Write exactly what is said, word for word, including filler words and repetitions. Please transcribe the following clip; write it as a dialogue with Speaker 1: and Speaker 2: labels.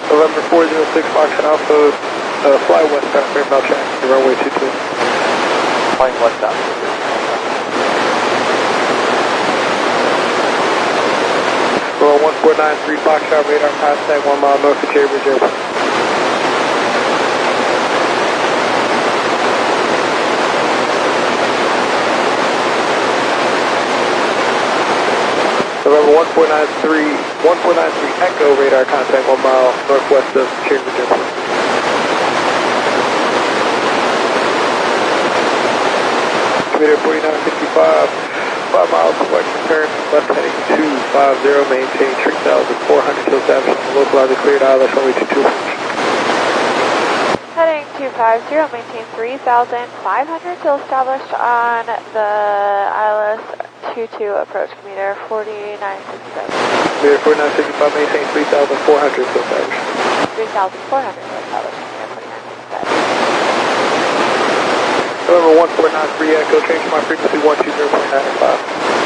Speaker 1: November four zero six Foxtrot Alpha, uh, fly westbound, inbound traffic, runway two two.
Speaker 2: Flying westbound.
Speaker 1: Roll one four nine three Foxtrot, radar contact one mile north of Cherry Ridge Airport. November one four nine three, one four nine three Echo, radar contact one mile northwest of Cherry Ridge Airport. Commuter forty-nine fifty-five, five miles to western turn, left heading two five zero, maintain three thousand four hundred till established on the localizer cleared I L S runway two two.
Speaker 3: Heading two five zero, maintain three thousand five hundred till established on the I L S two two approach, commuter forty-nine sixty-seven.
Speaker 1: Commuter forty-nine sixty-five, maintain three thousand four hundred till established.
Speaker 3: three thousand four hundred till established, commuter forty-nine sixty-seven.
Speaker 1: November one four nine three Echo, change my frequency one two zero point nine five.